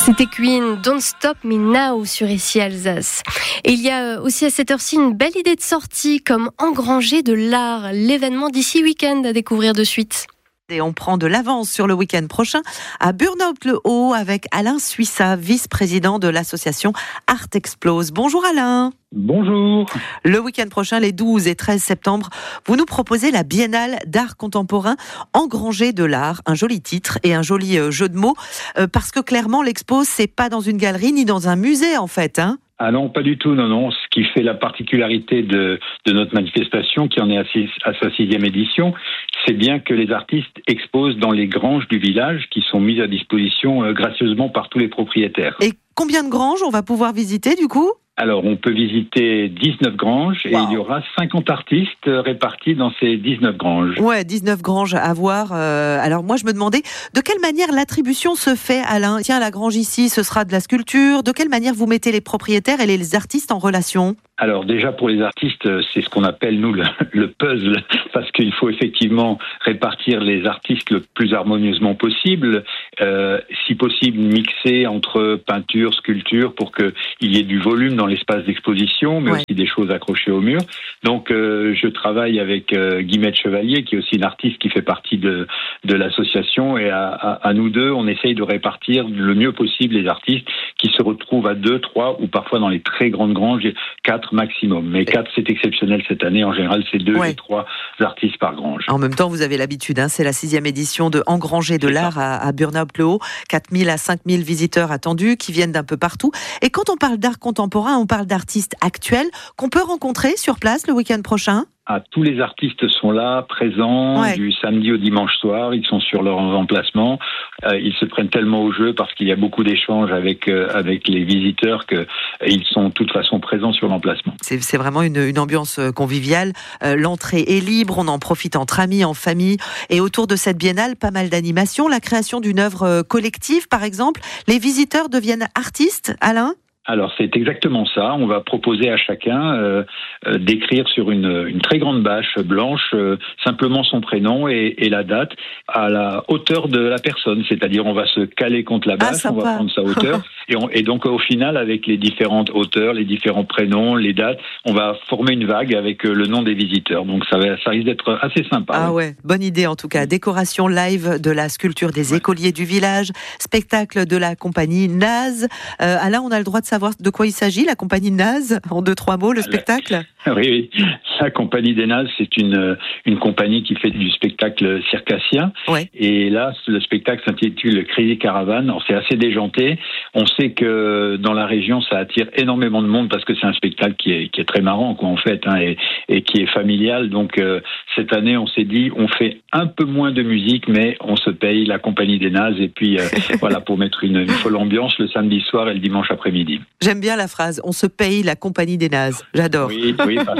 C'était Queen, Don't Stop Me Now sur ici Alsace. Et il y a aussi à cette heure-ci une belle idée de sortie comme Engranger de l'art, l'événement d'ici week-end à découvrir de suite. Et on prend de l'avance sur le week-end prochain à Burnhaupt-le-Haut avec Alain Suissa, vice-président de l'association Art Explose. Bonjour Alain. Bonjour. Le week-end prochain, les 12 et 13 septembre, vous nous proposez la Biennale d'art contemporain Engranger de l'art. Un joli titre et un joli jeu de mots, parce que clairement l'expo, c'est pas dans une galerie ni dans un musée en fait, hein. Ah non, pas du tout, non. Ce qui fait la particularité de notre manifestation, qui en est à sa 6e édition, c'est bien que les artistes exposent dans les granges du village qui sont mises à disposition gracieusement par tous les propriétaires. Et combien de granges on va pouvoir visiter du coup ? Alors, on peut visiter 19 granges et il y aura 50 artistes répartis dans ces 19 granges. Ouais, 19 granges à voir. Alors moi, je me demandais de quelle manière l'attribution se fait, Alain. Tiens, la grange ici, ce sera de la sculpture. De quelle manière vous mettez les propriétaires et les artistes en relation ? Alors déjà pour les artistes, c'est ce qu'on appelle nous le puzzle, parce qu'il faut effectivement répartir les artistes le plus harmonieusement possible, si possible mixer entre peinture, sculpture pour qu'il y ait du volume dans l'espace d'exposition, mais aussi des choses accrochées au mur. Donc je travaille avec Guillemette Chevalier, qui est aussi une artiste qui fait partie de l'association, et à nous deux, on essaye de répartir le mieux possible les artistes qui se retrouvent à 2, 3 ou parfois dans les très grandes granges, 4 maximum. Mais 4, c'est exceptionnel cette année. En général, c'est 2 et 3 artistes par grange. En même temps, vous avez l'habitude, hein, c'est la 6e édition de Engranger de l'art à Burnhaupt-le-Haut. 4000 à 5000 visiteurs attendus qui viennent d'un peu partout. Et quand on parle d'art contemporain, on parle d'artistes actuels qu'on peut rencontrer sur place le week-end prochain ? Tous les artistes sont là, présents, du samedi au dimanche soir. Ils sont sur leur emplacement. Ils se prennent tellement au jeu parce qu'il y a beaucoup d'échanges avec les visiteurs qu'ils sont de toute façon présents sur l'emplacement. C'est vraiment une ambiance conviviale. L'entrée est libre, on en profite entre amis, en famille. Et autour de cette biennale, pas mal d'animations. La création d'une œuvre collective, par exemple. Les visiteurs deviennent artistes, Alain ? Alors c'est exactement ça. On va proposer à chacun d'écrire sur une très grande bâche blanche simplement son prénom et la date à la hauteur de la personne. C'est-à-dire on va se caler contre la bâche, on va prendre sa hauteur et donc au final avec les différentes hauteurs, les différents prénoms, les dates, on va former une vague avec le nom des visiteurs. Donc ça risque d'être assez sympa. Ah ouais, bonne idée en tout cas. Décoration live de la sculpture des écoliers du village, spectacle de la compagnie Naz. Alain, on a le droit de savoir de quoi il s'agit, la compagnie Naz, en 2-3 mots, le spectacle ? Oui. La compagnie des Naz, c'est une compagnie qui fait du spectacle circassien. Ouais. Et là, le spectacle s'intitule Crazy Caravan. Alors, c'est assez déjanté. On sait que dans la région, ça attire énormément de monde parce que c'est un spectacle qui est très marrant, quoi, en fait, hein, et qui est familial. Donc, cette année, on s'est dit, on fait un peu moins de musique, mais on se paye la compagnie des Naz. Et puis, voilà, pour mettre une folle ambiance le samedi soir et le dimanche après-midi. J'aime bien la phrase, on se paye la compagnie des Naz. J'adore. Oui.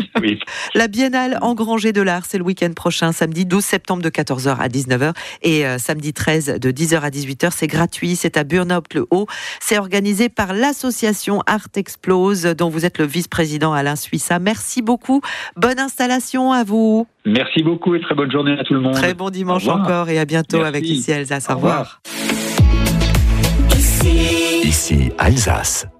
La Biennale Engranger de l'art, c'est le week-end prochain, samedi 12 septembre de 14h à 19h et samedi 13 de 10h à 18h. C'est gratuit, c'est à Burnhaupt-le-Haut. C'est organisé par l'association Art Explose, dont vous êtes le vice-président Alain Suissa. Merci beaucoup. Bonne installation à vous. Merci beaucoup et très bonne journée à tout le monde. Très bon dimanche encore et à bientôt. Merci. Avec Ici Alsace. Au revoir. Ici Alsace.